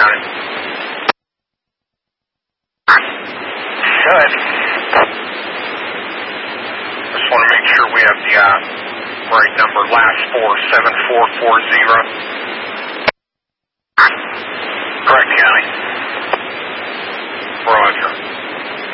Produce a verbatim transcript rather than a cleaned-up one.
Got it. Good. Just want to make sure we have the uh, right number. Last four, seven four four zero.